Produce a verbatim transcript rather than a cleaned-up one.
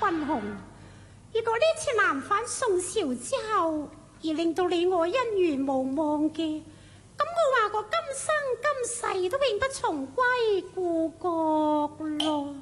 分紅。如果呢次南返宋朝之後，而令到你我恩緣無望嘅，咁我話我今生今世都永不重歸故國咯。